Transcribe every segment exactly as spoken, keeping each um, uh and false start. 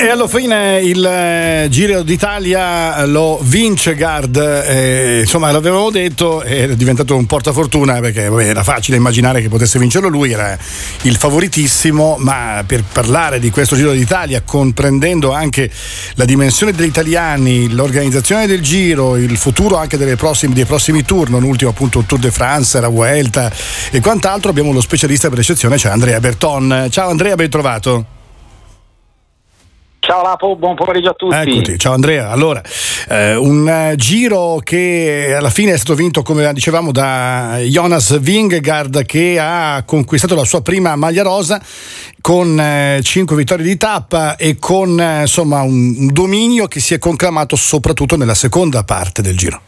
E alla fine il eh, Giro d'Italia lo vince Gard, eh, insomma l'avevamo detto, è diventato un portafortuna perché vabbè, era facile immaginare che potesse vincerlo lui, era il favoritissimo, ma per parlare di questo Giro d'Italia, comprendendo anche la dimensione degli italiani, l'organizzazione del Giro, il futuro anche delle prossime, dei prossimi tour, non ultimo appunto il Tour de France, la Vuelta e quant'altro, abbiamo lo specialista per eccezione, c'è Andrea Berton. Ciao Andrea, ben trovato. Ciao Lapo, buon pomeriggio a tutti. Eccoti, ciao Andrea. Allora, eh, un uh, giro che alla fine è stato vinto, come dicevamo, da Jonas Vingegaard, che ha conquistato la sua prima maglia rosa con eh, cinque vittorie di tappa e con eh, insomma un, un dominio che si è conclamato soprattutto nella seconda parte del giro.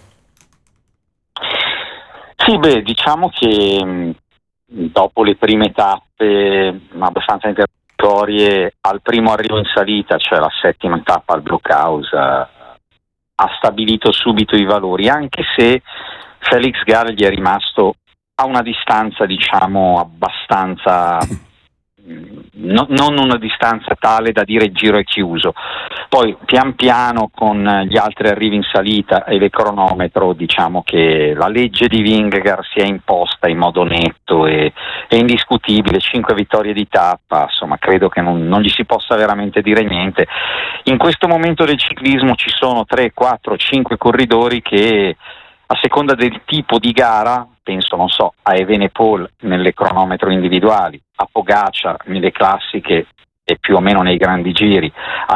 Sì, beh, diciamo che mh, dopo le prime tappe abbastanza interessanti al primo arrivo in salita, cioè la settima tappa al Blockhaus, ha stabilito subito i valori, anche se Felix Gall gli è rimasto a una distanza, diciamo, abbastanza, no, non una distanza tale da dire il giro è chiuso. Poi pian piano con gli altri arrivi in salita e il cronometro, diciamo che la legge di Vingegaard si è imposta in modo netto e, e indiscutibile, cinque vittorie di tappa, insomma credo che non, non gli si possa veramente dire niente. In questo momento del ciclismo ci sono tre, quattro, cinque corridori che a seconda del tipo di gara, penso non so a Evenepoel nelle cronometro individuali, a Pogacar nelle classiche e più o meno nei grandi giri,